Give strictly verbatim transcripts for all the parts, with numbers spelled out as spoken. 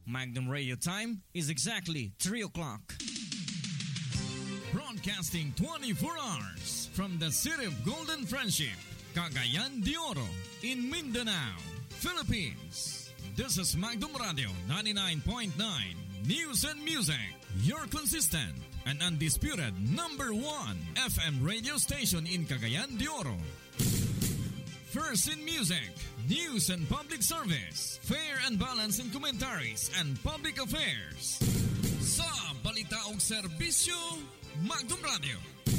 Magnum Radio time is exactly three o'clock. Broadcasting twenty-four hours from the city of Golden Friendship, Cagayan de Oro, in Mindanao, Philippines. This is Magnum Radio ninety-nine point nine News and Music, your consistent and undisputed number one F M radio station in Cagayan de Oro. First in music, news and public service, fair and balanced in commentaries and public affairs. Sa balita o serbisyo, Magnum Radio.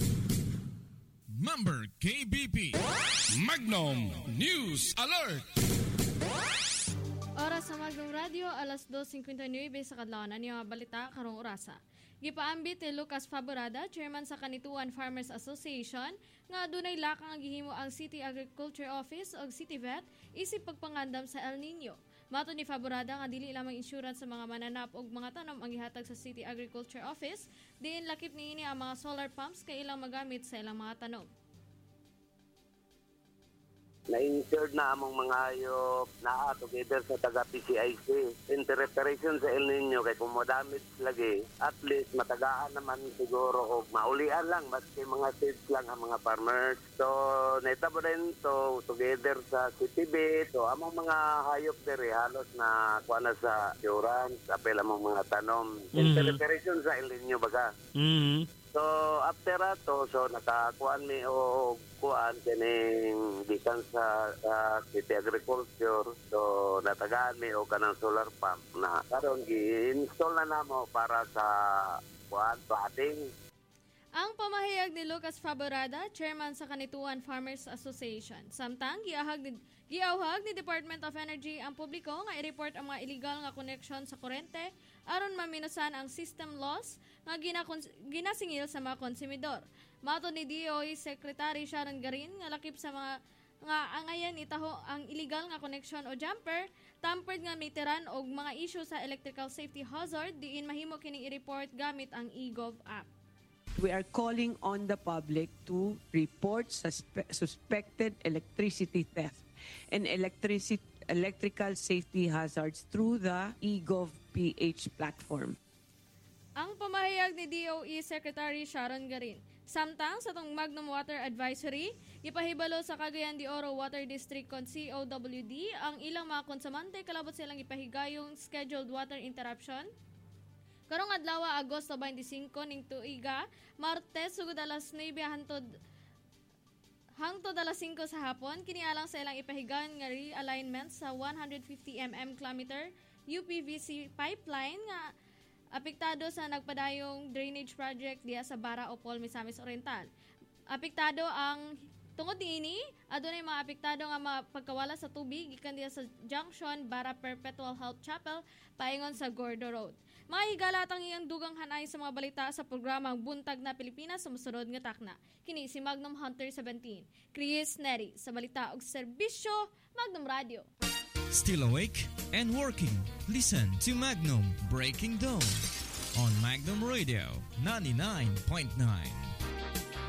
Member K B P. Magnum News Alert. Oras sa Magnum Radio, alas dos fifty-nine sa kadlawanan niyo balita karong orasa. Gipaambit ni Lucas Faborada, chairman sa Kanituan Farmers Association, nga adunay lakang ang gihimo ang City Agriculture Office o City Vet isip pagpangandam sa El Nino. Mato ni Faborada nga dili lamang insurance sa mga mananap og mga tanom ang gihatag sa City Agriculture Office, diin lakip niini ang mga solar pumps kay ilang magamit sa ilang mga tanom. Na-insured na among mga hayop na together sa taga-P C I C. In preparation sa El Nino, kay kung madamit lagi, at least matagaan naman siguro o maulian lang, maski mga seeds lang ang mga farmers. So, naitabo rin to together sa City Bit. So, among mga hayop dere halos na kuha na sa insurance, apel among mga tanom. In mm-hmm. preparation sa El Nino baga. Mm-hmm. So, after ato, so nakakuan mi o kuan kining gikan sa uh, City Agriculture. So, natagaan mi o kanang solar pump na karon gi-install na namo para sa kuan planting. Ang pamahayag ni Lucas Faborada, chairman sa Kanituan Farmers Association. Samtang giahag ni giawhag ni Department of Energy ang publiko nga i-report ang mga illegal nga connection sa kurente aron maminusan ang system loss nga ginakons- ginasingil sa mga konsumidor. Mato ni D O E Secretary Sharon Garin nga lakip sa mga nga ang ayan itaho ang illegal nga connection o jumper, tampered nga meteran og mga issue sa electrical safety hazard diin mahimo kining i-report gamit ang eGov app. We are calling on the public to report suspe- suspected electricity theft and electricity electrical safety hazards through the eGov P H platform. Ang pamahayag ni D O E Secretary Sharon Garin. Samtang sa tong Magnum Water Advisory, ipahibalo sa Cagayan de Oro Water District kon C O W D ang ilang mga konsumante kalabot silang ipahigayong scheduled water interruption. Karong adlaw Agosto twenty-five ning tuiga, Martes sugod alas nine hangtod hangtod alas five sa hapon, kini alang sa ilang ipahigayon nga realignment sa one hundred fifty millimeter kilometer U P V C pipeline nga apektado sa nagpadayong drainage project diya sa Bara o Paul, Misamis Oriental. Apektado ang tungod niini, adunay mga apektado nga mga pagkawala sa tubig gikan diya sa Junction Bara Perpetual Health Chapel paingon sa Gordo Road. Mga higalatang iyang dugang hanay sa mga balita sa programang Buntag na Pilipinas sa musunod nga takna. Kini si Magnum Hunter seventeen, Chris Neri sa balita og serbisyo Magnum Radio. Still awake and working? Listen to Magnum Breaking Dawn on Magnum Radio ninety-nine point nine.